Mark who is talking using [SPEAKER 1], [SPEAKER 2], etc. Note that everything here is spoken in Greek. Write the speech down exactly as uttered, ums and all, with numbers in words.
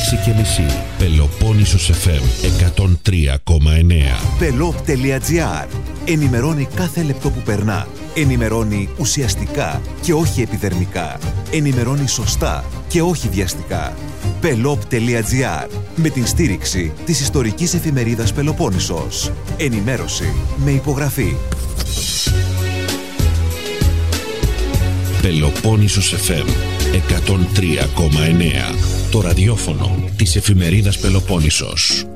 [SPEAKER 1] έξι και μισή. Πελοπόννησος εφ εμ εκατόν τρία κόμμα εννέα.
[SPEAKER 2] Πελόπ τελεία τζι άρ. Ενημερώνει κάθε λεπτό που περνά. Ενημερώνει ουσιαστικά και όχι επιδερμικά. Ενημερώνει σωστά και όχι βιαστικά. Πελόπ τελεία τζι άρ. Με την στήριξη της ιστορικής εφημερίδας Πελοπόννησος. Ενημέρωση με υπογραφή.
[SPEAKER 1] Πελοπόννησος εφ εμ εκατόν τρία κόμμα εννέα. Το ραδιόφωνο της εφημερίδας Πελοπόννησος.